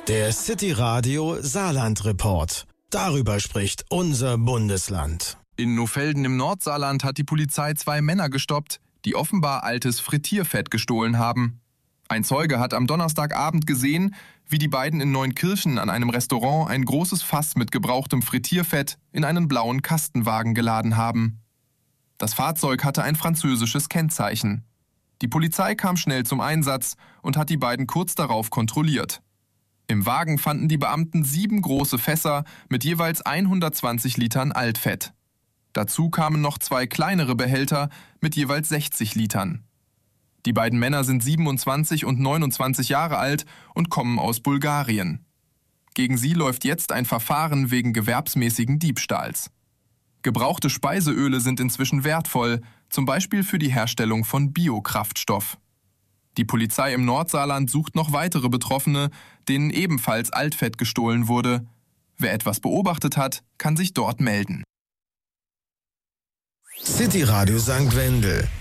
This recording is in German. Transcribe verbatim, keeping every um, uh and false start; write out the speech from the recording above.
Der City Radio Saarland Report. Darüber spricht unser Bundesland. In Nohfelden im Nordsaarland hat die Polizei zwei Männer gestoppt, die offenbar altes Frittierfett gestohlen haben. Ein Zeuge hat am Donnerstagabend gesehen, wie die beiden in Neunkirchen an einem Restaurant ein großes Fass mit gebrauchtem Frittierfett in einen blauen Kastenwagen geladen haben. Das Fahrzeug hatte ein französisches Kennzeichen. Die Polizei kam schnell zum Einsatz und hat die beiden kurz darauf kontrolliert. Im Wagen fanden die Beamten sieben große Fässer mit jeweils hundertzwanzig Litern Altfett. Dazu kamen noch zwei kleinere Behälter mit jeweils sechzig Litern. Die beiden Männer sind siebenundzwanzig und neunundzwanzig Jahre alt und kommen aus Bulgarien. Gegen sie läuft jetzt ein Verfahren wegen gewerbsmäßigen Diebstahls. Gebrauchte Speiseöle sind inzwischen wertvoll, zum Beispiel für die Herstellung von Biokraftstoff. Die Polizei im Nordsaarland sucht noch weitere Betroffene, denen ebenfalls Altfett gestohlen wurde. Wer etwas beobachtet hat, kann sich dort melden. City Radio Sankt Wendel.